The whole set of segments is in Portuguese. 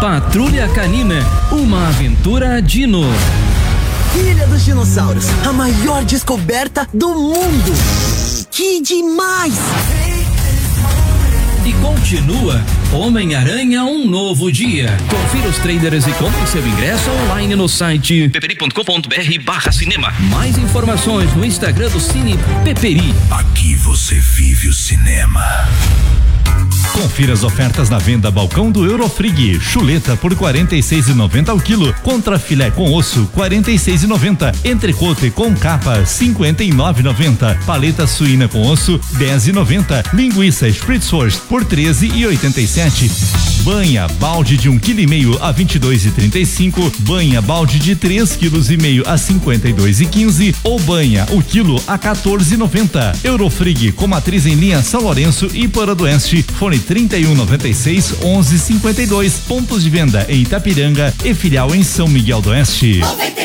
Patrulha Canina, uma aventura Dino. Ilha dos Dinossauros, a maior descoberta do mundo. Que demais! E continua Homem-Aranha, um novo dia. Confira os trailers e compre seu ingresso online no site peperi.com.br/cinema. Mais informações no Instagram do Cine Peperi. Aqui você vive o cinema. Confira as ofertas na venda balcão do Eurofrig. Chuleta por R$ 46,90 ao quilo. Contra filé com osso, R$ 46,90. Entrecote com capa, R$ 59,90. Paleta suína com osso, R$ 10,90. Linguiça Spritzwurst por R$ 13,87. Banha balde de 1,5 kg a R$ 22,35. Banha balde de 3,5 kg a R$ 52,15. Ou banha o quilo a R$ 14,90. Eurofrig com matriz em linha São Lourenço e Porã do Oeste. Fone 3196-1152. Pontos de venda em Itapiranga e filial em São Miguel do Oeste.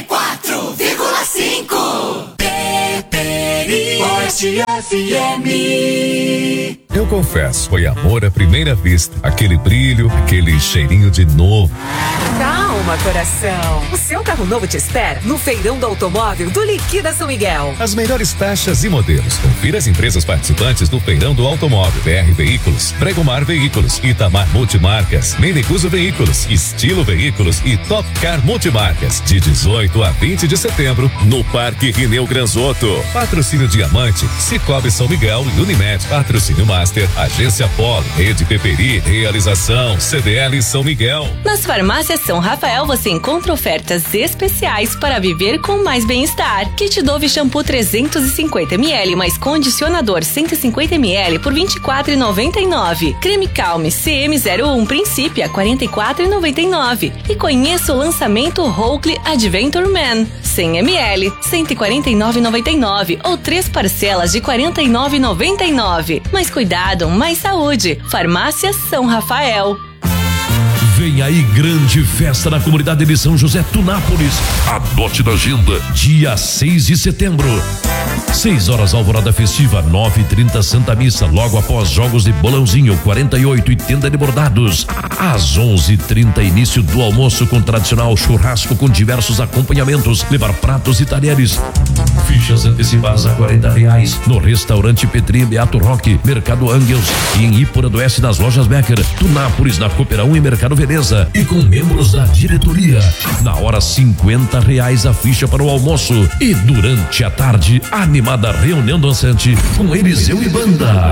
94,5 Peperi Oeste FM. Eu confesso, foi amor à primeira vista. Aquele brilho, aquele cheirinho de novo. Calma, coração. O seu carro novo te espera no Feirão do Automóvel do Liquida São Miguel. As melhores taxas e modelos. Confira as empresas participantes do Feirão do Automóvel. BR Veículos, Bregomar Veículos, Itamar Multimarcas, Menecuso Veículos, Estilo Veículos e Top Car Multimarcas. De 18 a 20 de setembro, no Parque Rineu Granzotto. Patrocínio Diamante, Cicobi São Miguel e Unimed. Patrocínio Master, Agência Polo, Rede Peperi, Realização CDL São Miguel. Nas farmácias São Rafael você encontra ofertas especiais para viver com mais bem-estar. Kit Dove shampoo 350 ml mais condicionador 150 ml por R$ 24,99. Creme Calme CM01 Principia R$ 44,99. E conheça o lançamento Oakley Adventure Man 100 ml R$ 149,99 ou 3 parcelas de R$ 49,99. Mais cuidado, mais saúde. Farmácia São Rafael. Vem aí grande festa na comunidade de São José Tunápolis. Anote na agenda, dia 6 de setembro. 6 horas alvorada festiva, 9h30 Santa Missa, logo após jogos de bolãozinho, 48 e tenda de bordados. Às 11h30 início do almoço com tradicional churrasco com diversos acompanhamentos, levar pratos e talheres. Fichas antecipadas a R$40 no restaurante Petri Beato Roque, Mercado Angels e em Ípora do Oeste nas lojas Becker, Tunápolis na Cooperão e Mercado Veneza e com membros da diretoria. Na hora R$50 a ficha para o almoço e durante a tarde animada reunião dançante com Eliseu e banda.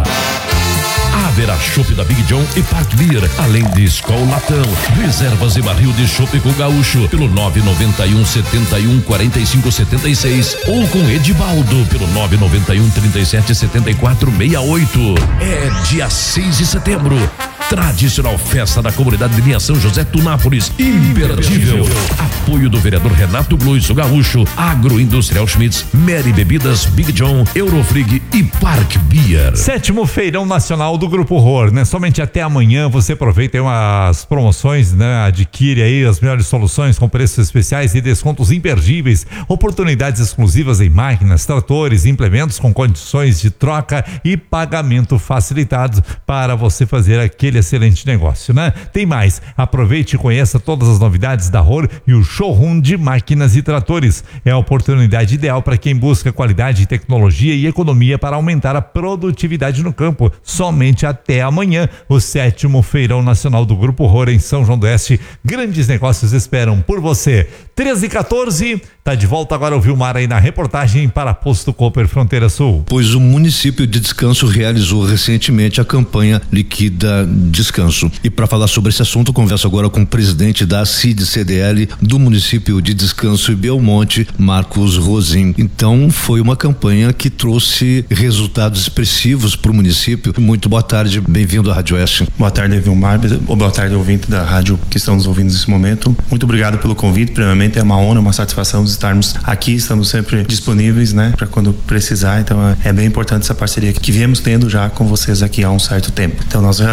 Haverá chopp da Big John e Park Beer, além de Skol Latão, reservas e barril de chopp com gaúcho pelo 991 71 45 76 ou com Edivaldo pelo 991 37 74 68. É dia 6 de setembro. Tradicional festa da comunidade de linha São José Tunápolis, imperdível. Apoio do vereador Renato Gluis, o Gaúcho, Agroindustrial Schmitz, Mary Bebidas, Big John, Eurofrig e Park Beer. 7º Feirão Nacional do Grupo Horror, né? Somente até amanhã você aproveita aí umas promoções, né? Adquire aí as melhores soluções com preços especiais e descontos imperdíveis, oportunidades exclusivas em máquinas, tratores, implementos com condições de troca e pagamento facilitado para você fazer aquele excelente negócio, né? Tem mais, aproveite e conheça todas as novidades da Horror e o showroom de máquinas e tratores. É a oportunidade ideal para quem busca qualidade, tecnologia e economia para aumentar a produtividade no campo. Somente até amanhã, o 7º Feirão Nacional do Grupo Horror em São João do Oeste. Grandes negócios esperam por você. 13h14, tá de volta agora o Vilmar aí na reportagem para Posto Cooper Fronteira Sul. Pois o município de Descanso realizou recentemente a campanha Liquida Descanso. E para falar sobre esse assunto, converso agora com o presidente da CID-CDL do município de Descanso e Belmonte, Marcos Rosim. Então, foi uma campanha que trouxe resultados expressivos para o município. Muito boa tarde, bem-vindo à Rádio Oeste. Boa tarde, Vilmar. Boa tarde, ouvinte da rádio que estão nos ouvindo nesse momento. Muito obrigado pelo convite. Primeiramente, é uma honra, uma satisfação de estarmos aqui. Estamos sempre disponíveis, né, para quando precisar. Então, é bem importante essa parceria que viemos tendo já com vocês aqui há um certo tempo. Então, nós realizamos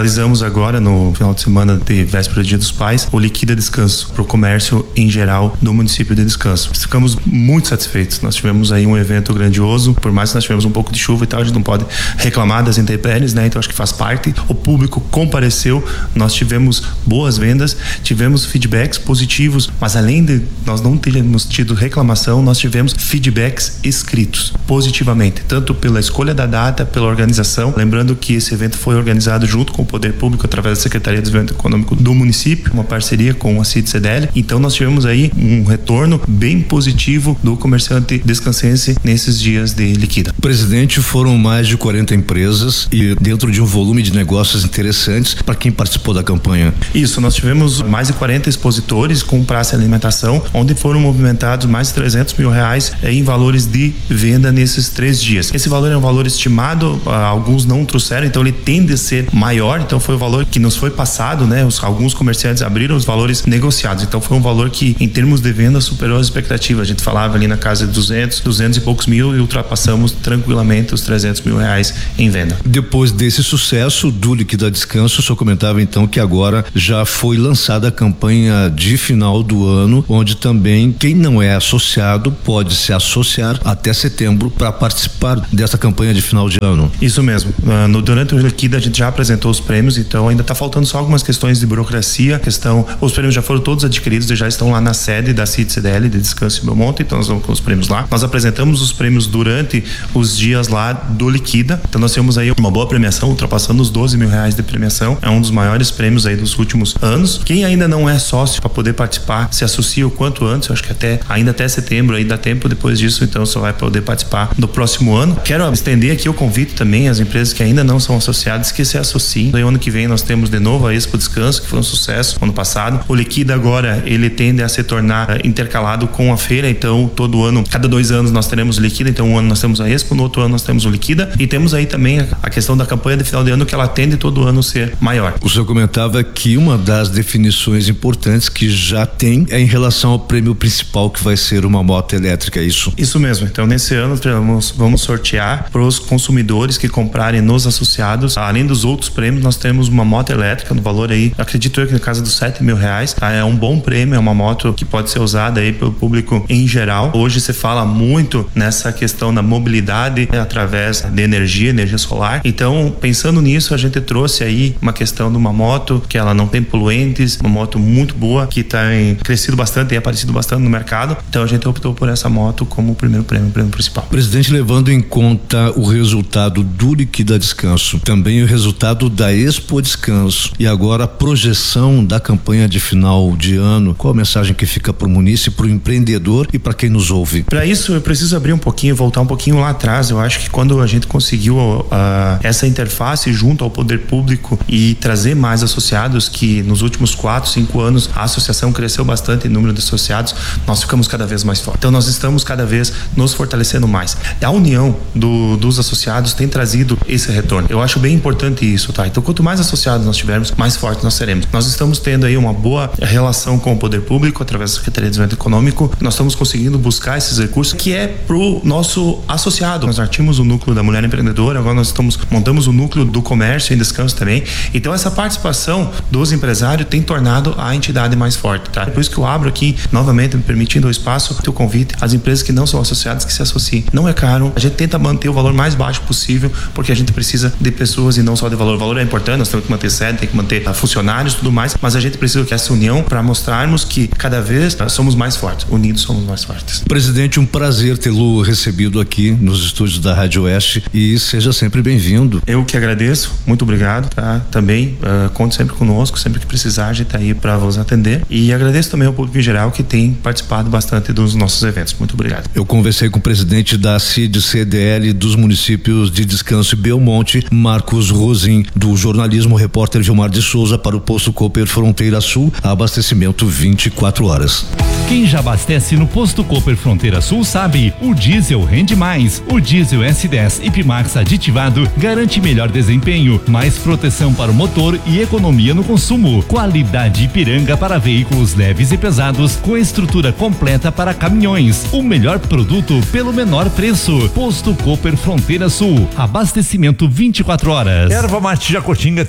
tivemos agora no final de semana de véspera do Dia dos Pais o Liquida Descanso para o comércio em geral do município de Descanso. Ficamos muito satisfeitos. Nós tivemos aí um evento grandioso, por mais que nós tivemos um pouco de chuva e tal, a gente não pode reclamar das intempéries, né? Então acho que faz parte. O público compareceu, nós tivemos boas vendas, tivemos feedbacks positivos, mas além de nós não termos tido reclamação, nós tivemos feedbacks escritos positivamente, tanto pela escolha da data, pela organização. Lembrando que esse evento foi organizado junto com o Poder Público através da Secretaria de Desenvolvimento Econômico do município, uma parceria com a CID-CDL. Então nós tivemos aí um retorno bem positivo do comerciante descansense nesses dias de liquida. Presidente, foram mais de 40 empresas e dentro de um volume de negócios interessantes para quem participou da campanha. Isso, nós tivemos mais de 40 expositores com praça e alimentação, onde foram movimentados mais de 300 mil reais em valores de venda nesses 3 dias. Esse valor é um valor estimado, alguns não trouxeram, então ele tende a ser maior, então foi o valor que nos foi passado, né? Alguns comerciantes abriram os valores negociados, então foi um valor que em termos de venda superou as expectativas. A gente falava ali na casa de 200 e poucos mil e ultrapassamos tranquilamente os 300 mil reais em venda. Depois desse sucesso do Liquida Descanso, o senhor comentava então que agora já foi lançada a campanha de final do ano, onde também quem não é associado pode se associar até setembro para participar dessa campanha de final de ano. Isso mesmo. Durante o Liquida a gente já apresentou os prêmios, então ainda está faltando só algumas questões de burocracia. Os prêmios já foram todos adquiridos e já estão lá na sede da CID-CDL de Descanso em Belmonte, então nós vamos com os prêmios lá. Nós apresentamos os prêmios durante os dias lá do Liquida, então nós temos aí uma boa premiação, ultrapassando os 12 mil reais de premiação, é um dos maiores prêmios aí dos últimos anos. Quem ainda não é sócio para poder participar, se associa o quanto antes, eu acho que ainda até setembro, aí dá tempo depois disso, então só vai poder participar no próximo ano. Quero estender aqui o convite também às empresas que ainda não são associadas que se associem. Daí ano que vem nós temos de novo a Expo Descanso, que foi um sucesso ano passado. O Liquida agora, ele tende a se tornar intercalado com a feira, então todo ano, cada 2 anos nós teremos Liquida, então um ano nós temos a Expo, no outro ano nós temos o Liquida e temos aí também a questão da campanha de final de ano, que ela tende todo ano ser maior. O senhor comentava que uma das definições importantes que já tem é em relação ao prêmio principal, que vai ser uma moto elétrica, é isso? Isso mesmo, então nesse ano vamos sortear para os consumidores que comprarem nos associados, além dos outros prêmios, nós temos uma moto elétrica no valor aí, acredito eu que na casa dos 7 mil reais, tá? É um bom prêmio, é uma moto que pode ser usada aí pelo público em geral. Hoje se fala muito nessa questão da mobilidade, né, através de energia solar, então pensando nisso a gente trouxe aí uma questão de uma moto que ela não tem poluentes, uma moto muito boa, que tem crescido bastante e aparecido bastante no mercado, então a gente optou por essa moto como o primeiro prêmio, o prêmio principal. Presidente, levando em conta o resultado do Liquida Descanso, também o resultado da Expo Descanso e agora a projeção da campanha de final de ano, qual a mensagem que fica para o munícipe, para o empreendedor e para quem nos ouve? Para isso eu preciso abrir um pouquinho, voltar um pouquinho lá atrás. Eu acho que quando a gente conseguiu essa interface junto ao poder público e trazer mais associados, que nos últimos 4, 5 anos a associação cresceu bastante em número de associados, nós ficamos cada vez mais fortes. Então nós estamos cada vez nos fortalecendo mais. A união dos associados tem trazido esse retorno. Eu acho bem importante isso, tá? Então quanto mais associados nós tivermos, mais fortes nós seremos. Nós estamos tendo aí uma boa relação com o poder público através da Secretaria de Desenvolvimento Econômico. Nós estamos conseguindo buscar esses recursos que é pro nosso associado. Nós tínhamos o núcleo da mulher empreendedora, agora nós montamos o núcleo do comércio em Descanso também. Então essa participação dos empresários tem tornado a entidade mais forte, tá? Por isso que eu abro aqui novamente, me permitindo o espaço, o convite às empresas que não são associadas que se associem. Não é caro, a gente tenta manter o valor mais baixo possível, porque a gente precisa de pessoas e não só de valor. O valor é importante, nós temos que manter sede, tem que manter funcionários e tudo mais, mas a gente precisa dessa união para mostrarmos que cada vez somos mais fortes, unidos somos mais fortes. Presidente, um prazer tê-lo recebido aqui nos estúdios da Rádio Oeste e seja sempre bem-vindo. Eu que agradeço, muito obrigado, tá? Também conte sempre conosco, sempre que precisar a gente tá aí para vos atender e agradeço também ao público em geral que tem participado bastante dos nossos eventos. Muito obrigado. Eu conversei com o presidente da CID-CDL dos municípios de Descanso e Belmonte, Marcos Rosim, do jornalismo repórter Gilmar de Souza para o Posto Cooper Fronteira Sul, abastecimento 24 horas. Quem já abastece no Posto Cooper Fronteira Sul sabe, o diesel rende mais. O diesel S10 Ipmax aditivado garante melhor desempenho, mais proteção para o motor e economia no consumo. Qualidade Ipiranga para veículos leves e pesados com estrutura completa para caminhões. O melhor produto pelo menor preço. Posto Cooper Fronteira Sul, abastecimento 24 horas. Erva mate Jacotinga tem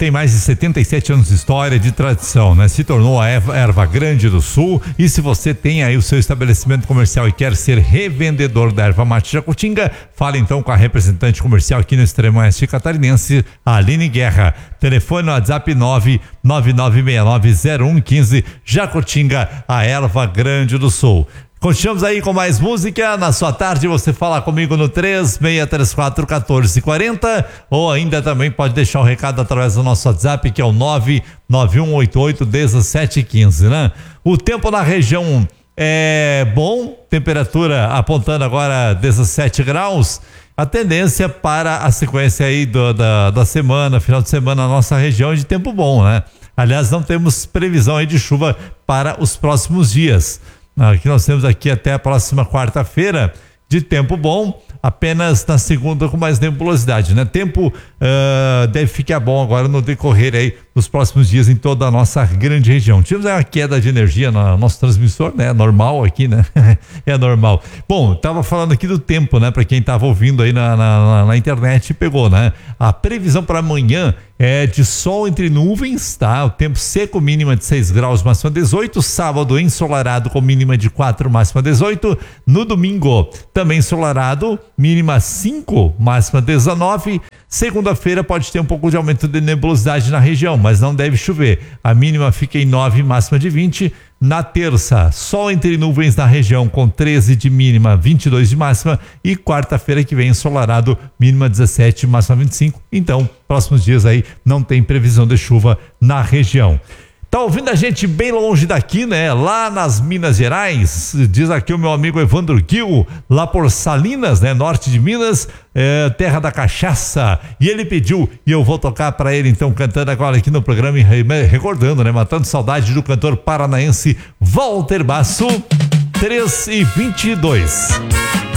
tem mais de 77 anos de história, de tradição, né? Se tornou a Erva Grande do Sul, e se você tem aí o seu estabelecimento comercial e quer ser revendedor da erva mate Jacutinga, fale então com a representante comercial aqui no extremo oeste catarinense, Aline Guerra. Telefone no WhatsApp 999690115, Jacutinga, a Erva Grande do Sul. Continuamos aí com mais música. Na sua tarde você fala comigo no 3634-1440, ou ainda também pode deixar o recado através do nosso WhatsApp, que é o 991881715, né? O tempo na região é bom, temperatura apontando agora 17 graus. A tendência para a sequência aí da semana, final de semana na nossa região é de tempo bom, né? Aliás, não temos previsão aí de chuva para os próximos dias. Que nós temos aqui até a próxima quarta-feira de tempo bom, apenas na segunda com mais nebulosidade, né? Tempo deve ficar bom agora no decorrer aí dos próximos dias em toda a nossa grande região. Tivemos uma queda de energia no nosso transmissor, né? É normal aqui, né? É normal. Bom, tava falando aqui do tempo, né? Para quem tava ouvindo aí na internet, pegou, né? A previsão para amanhã é de sol entre nuvens, tá? O tempo seco, mínima de 6 graus, máxima 18. Sábado ensolarado com mínima de 4, máxima 18. No domingo também ensolarado, mínima 5, máxima 19. Segunda-feira pode ter um pouco de aumento de nebulosidade na região, mas não deve chover. A mínima fica em 9, máxima de 20. Na terça, sol entre nuvens na região com 13 de mínima, 22 de máxima, e quarta-feira que vem ensolarado, mínima 17, máxima 25. Então, próximos dias aí não tem previsão de chuva na região. Tá ouvindo a gente bem longe daqui, né? Lá nas Minas Gerais, diz aqui o meu amigo Evandro Gil, lá por Salinas, né? Norte de Minas, terra da cachaça. E ele pediu, e eu vou tocar para ele então, cantando agora aqui no programa, recordando, né? Matando saudade do cantor paranaense Walter Basso, 3:22.